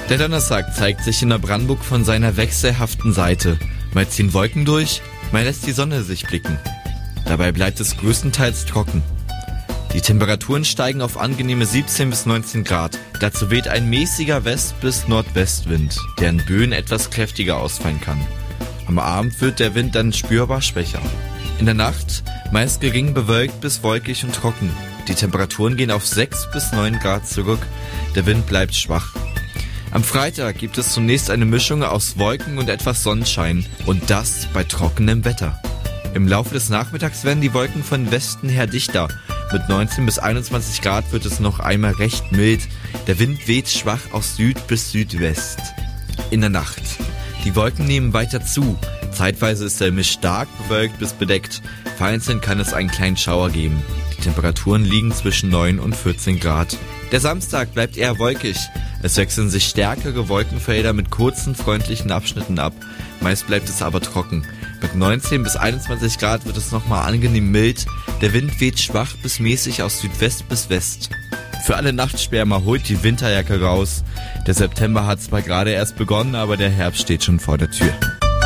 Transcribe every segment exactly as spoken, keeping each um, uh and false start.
Der Donnerstag zeigt sich in Neubrandenburg von seiner wechselhaften Seite. Mal ziehen Wolken durch, mal lässt die Sonne sich blicken. Dabei bleibt es größtenteils trocken. Die Temperaturen steigen auf angenehme siebzehn bis neunzehn Grad. Dazu weht ein mäßiger West- bis Nordwestwind, der in Böen etwas kräftiger ausfallen kann. Am Abend wird der Wind dann spürbar schwächer. In der Nacht meist gering bewölkt bis wolkig und trocken. Die Temperaturen gehen auf sechs bis neun Grad zurück. Der Wind bleibt schwach. Am Freitag gibt es zunächst eine Mischung aus Wolken und etwas Sonnenschein. Und das bei trockenem Wetter. Im Laufe des Nachmittags werden die Wolken von Westen her dichter. Mit neunzehn bis einundzwanzig Grad wird es noch einmal recht mild. Der Wind weht schwach aus Süd bis Südwest. In der Nacht. Die Wolken nehmen weiter zu. Zeitweise ist der Himmel stark bewölkt bis bedeckt. Vereinzelt kann es einen kleinen Schauer geben. Die Temperaturen liegen zwischen neun und vierzehn Grad. Der Samstag bleibt eher wolkig. Es wechseln sich stärkere Wolkenfelder mit kurzen, freundlichen Abschnitten ab. Meist bleibt es aber trocken. Mit neunzehn bis einundzwanzig Grad wird es nochmal angenehm mild. Der Wind weht schwach bis mäßig aus Südwest bis West. Für alle Nachtschwärmer holt die Winterjacke raus. Der September hat zwar gerade erst begonnen, aber der Herbst steht schon vor der Tür.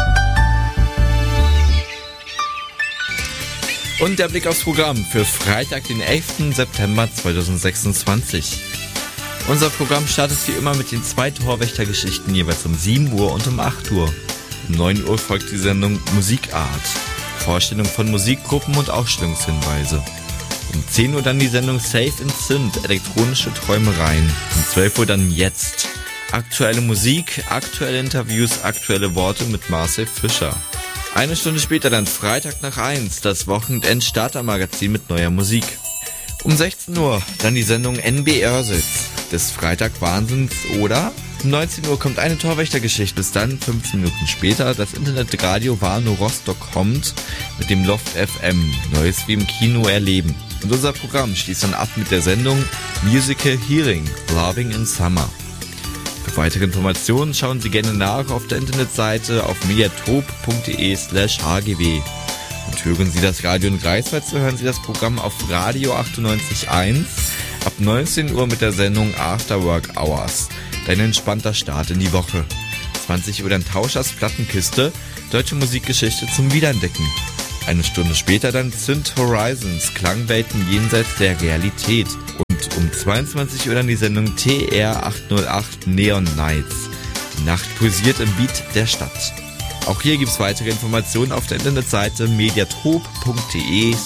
Und der Blick aufs Programm für Freitag, den elften September zweitausendsechsundzwanzig. Unser Programm startet wie immer mit den zwei Torwächtergeschichten jeweils um sieben Uhr und um acht Uhr. Um neun Uhr folgt die Sendung Musikart, Vorstellung von Musikgruppen und Ausstellungshinweise. Um zehn Uhr dann die Sendung Safe in Synth, elektronische Träumereien. Um zwölf Uhr dann Jetzt. Aktuelle Musik, aktuelle Interviews, aktuelle Worte mit Marcel Fischer. Eine Stunde später dann Freitag nach eins, das Wochenend-Starter-Magazin mit neuer Musik. Um sechzehn Uhr dann die Sendung N B Örsitz, des Freitag Wahnsinns oder? Um neunzehn Uhr kommt eine Torwächtergeschichte, bis dann fünfzehn Minuten später das Internetradio Warnow Rostock kommt mit dem Loft F M, Neues wie im Kino erleben. Und unser Programm schließt dann ab mit der Sendung Musical Healing, Loving in Summer. Für weitere Informationen schauen Sie gerne nach auf der Internetseite auf mediatop.de slash hgw. Und hören Sie das Radio in Greifswald, so hören Sie das Programm auf Radio achtundneunzig Komma eins ab neunzehn Uhr mit der Sendung After Work Hours. Dein entspannter Start in die Woche. zwanzig Uhr dann Tauschers Plattenkiste, deutsche Musikgeschichte zum Wiederentdecken. Eine Stunde später dann Synth Horizons, Klangwelten jenseits der Realität. Und um zweiundzwanzig Uhr dann die Sendung T R achthundertacht Neon Nights. Die Nacht pulsiert im Beat der Stadt. Auch hier gibt's weitere Informationen auf der Internetseite mediatop.de